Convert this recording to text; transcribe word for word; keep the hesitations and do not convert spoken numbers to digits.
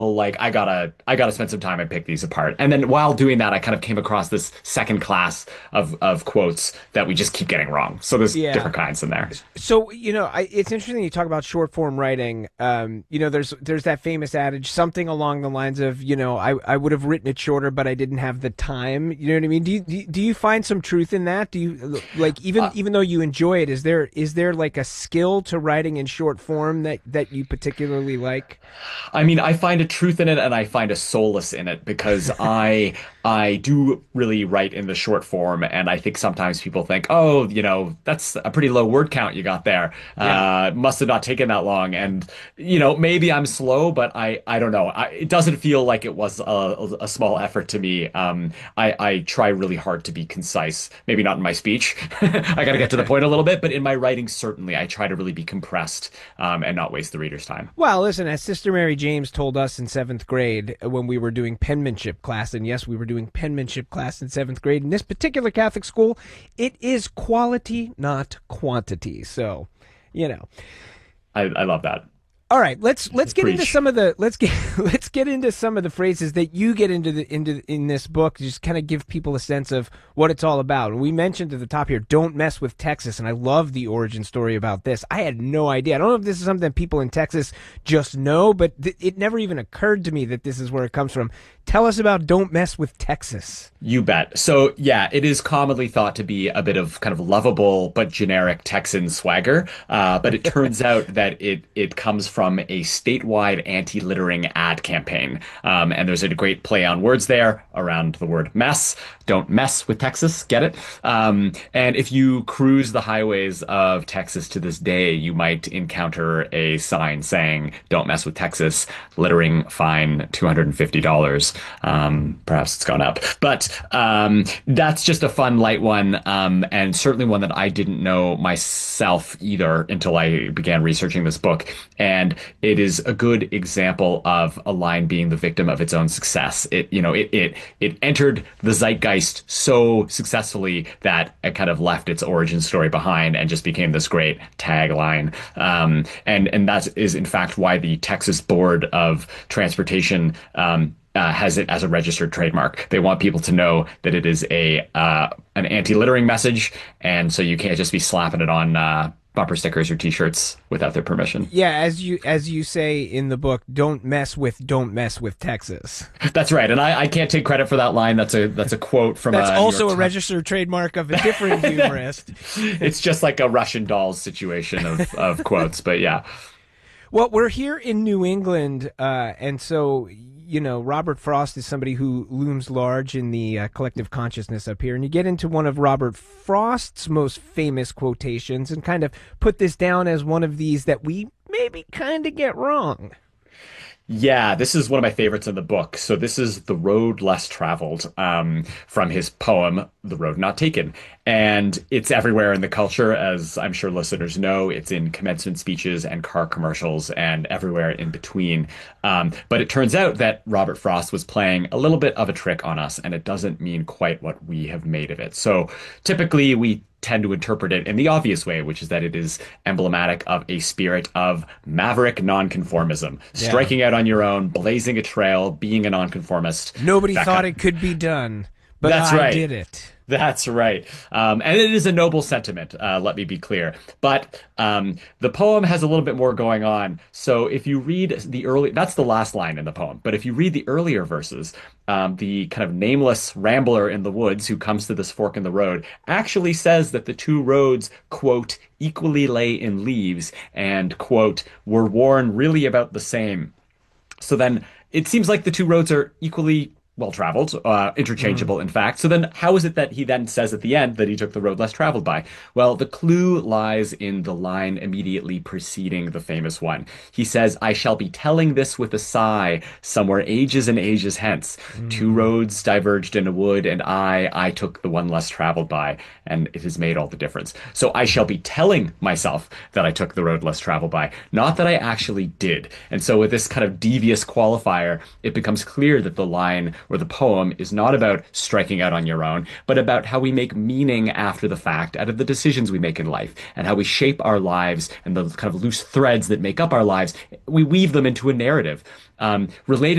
like I gotta I gotta spend some time and pick these apart. And then while doing that, I kind of came across this second class of of quotes that we just keep getting wrong. So there's Yeah. different kinds in there. So, you know, I, it's interesting you talk about short form writing. Um, you know, there's there's that famous adage, something along the lines of, you know, I, I would have written it shorter, but I didn't have the time. You know what I mean? Do you do you, do you find some truth in that? Do you like even Uh, even though you enjoy it, is there is there like a skill to writing in short form that that you particularly like? I mean, I find a truth in it and I find a solace in it because I I do really write in the short form, and I think sometimes people think, oh, you know, that's a pretty low word count you got there. Yeah. Uh, must have not taken that long. And you know, maybe I'm slow, but I I don't know. I, it doesn't feel like it was a, a small effort to me. Um, I I try really hard to be concise. Maybe not in my speech. I got to get to the point a little bit, but in my writing, certainly, I try to really be compressed um, and not waste the reader's time. Well, listen, as Sister Mary James told us in seventh grade uh, when we were doing penmanship class, and yes, we were doing penmanship class in seventh grade in this particular Catholic school, it is quality, not quantity. So, you know. I, I love that. All right, let's let's get into Preach. some of the let's get let's get into some of the phrases that you get into the into in this book. Just kind of give people a sense of what it's all about. And we mentioned at the top here, don't mess with Texas, and I love the origin story about this. I had no idea. I don't know if this is something that people in Texas just know, but th- it never even occurred to me that this is where it comes from. Tell us about don't mess with Texas. You bet. So, yeah, it is commonly thought to be a bit of kind of lovable but generic Texan swagger. Uh, but it turns out that it it comes from a statewide anti-littering ad campaign. Um, and there's a great play on words there around the word mess. Don't mess with Texas. Get it? Um, and if you cruise the highways of Texas to this day, you might encounter a sign saying, don't mess with Texas, littering fine two hundred fifty dollars. Um, perhaps it's gone up. But um, that's just a fun, light one, um, and certainly one that I didn't know myself either until I began researching this book. And it is a good example of a line being the victim of its own success. It, you know, it it it entered the zeitgeist so successfully that it kind of left its origin story behind and just became this great tagline. Um, and and that is in fact why the Texas Board of Transportation um, uh, has it as a registered trademark. They want people to know that it is a uh, an anti-littering message, and so you can't just be slapping it on uh, bumper stickers or T-shirts without their permission. Yeah, as you as you say in the book, don't mess with don't mess with Texas. That's right, and I, I can't take credit for that line. That's a that's a quote from That's a New also York a Times. registered trademark of a different humorist. It's just like a Russian dolls situation of of quotes, but yeah. Well, we're here in New England, uh, and so you know Robert Frost is somebody who looms large in the uh, collective consciousness up here. And you get into one of Robert Frost's most famous quotations, and kind of put this down as one of these that we maybe kind of get wrong. Yeah, this is one of my favorites in the book. So this is The Road Less Traveled, um, from his poem, The Road Not Taken. And it's everywhere in the culture, as I'm sure listeners know. It's in commencement speeches and car commercials and everywhere in between. Um, but it turns out that Robert Frost was playing a little bit of a trick on us, and it doesn't mean quite what we have made of it. So typically we tend to interpret it in the obvious way, which is that it is emblematic of a spirit of maverick nonconformism, Yeah. striking out on your own, blazing a trail, being a nonconformist. Nobody That thought kind it could be done, but That's I right. did it. That's right. Um, and it is a noble sentiment, uh, let me be clear. But um, the poem has a little bit more going on. So if you read the early, that's the last line in the poem. But if you read the earlier verses, um, the kind of nameless rambler in the woods who comes to this fork in the road actually says that the two roads, quote, equally lay in leaves and, quote, were worn really about the same. So then it seems like the two roads are equally well traveled, uh, Mm. interchangeable, in fact. So then, how is it that he then says at the end that he took the road less traveled by? Well, the clue lies in the line immediately preceding the famous one. He says, I shall be telling this with a sigh, somewhere ages and ages hence. Two Mm. roads diverged in a wood, and I, I took the one less traveled by, and it has made all the difference. So I shall be telling myself that I took the road less traveled by, not that I actually did. And so with this kind of devious qualifier, it becomes clear that the line or the poem is not about striking out on your own, but about how we make meaning after the fact out of the decisions we make in life and how we shape our lives and the kind of loose threads that make up our lives. We weave them into a narrative. Um, related